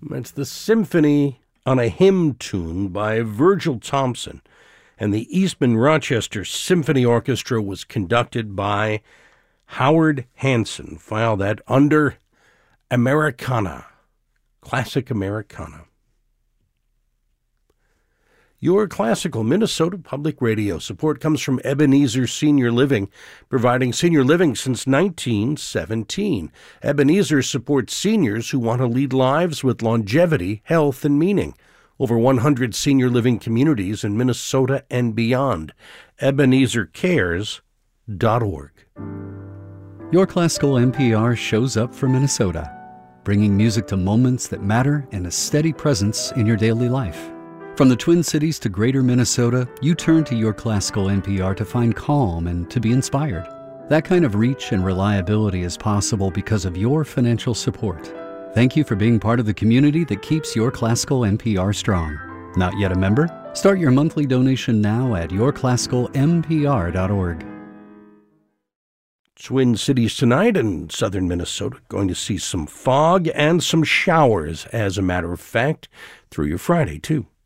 It's the Symphony on a Hymn Tune by Virgil Thompson. And the Eastman Rochester Symphony Orchestra was conducted by Howard Hanson. File that under Americana, classic Americana. Your classical Minnesota Public Radio support comes from Ebenezer Senior Living, providing senior living since 1917. Ebenezer supports seniors who want to lead lives with longevity, health, and meaning. Over 100 senior living communities in Minnesota and beyond. EbenezerCares.org. Your Classical NPR shows up for Minnesota, bringing music to moments that matter and a steady presence in your daily life. From the Twin Cities to Greater Minnesota, you turn to Your Classical NPR to find calm and to be inspired. That kind of reach and reliability is possible because of your financial support. Thank you for being part of the community that keeps Your Classical NPR strong. Not yet a member? Start your monthly donation now at yourclassicalnpr.org. Twin Cities tonight in southern Minnesota. Going to see some fog and some showers, as a matter of fact, through your Friday, too.